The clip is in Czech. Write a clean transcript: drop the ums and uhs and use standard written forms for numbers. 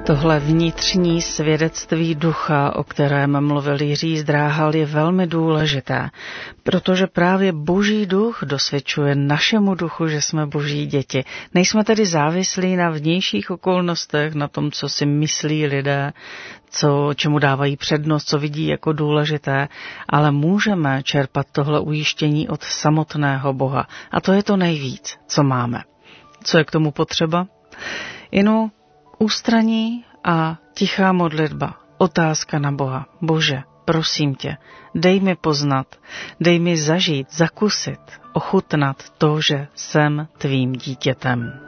Tohle vnitřní svědectví ducha, o kterém mluvil Jiří Zdráhal, je velmi důležité, protože právě Boží duch dosvědčuje našemu duchu, že jsme Boží děti. Nejsme tedy závislí na vnějších okolnostech, na tom, co si myslí lidé, čemu dávají přednost, co vidí jako důležité, ale můžeme čerpat tohle ujištění od samotného Boha. A to je to nejvíc, co máme. Co je k tomu potřeba? Inu ústraní a tichá modlitba, otázka na Boha. Bože, prosím tě, dej mi poznat, dej mi zažít, zakusit, ochutnat to, že jsem tvým dítětem.